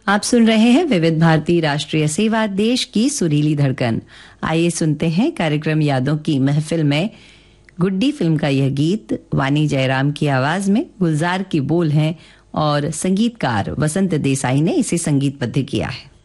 आप सुन रहे हैं विविध भारती राष्ट्रीय सेवा, देश की सुरीली धड़कन। आइए सुनते हैं कार्यक्रम यादों की महफिल में गुड्डी फिल्म का यह गीत। वानी जयराम की आवाज में, गुलजार की बोल हैं और संगीतकार वसंत देसाई ने इसे संगीतबद्ध किया है।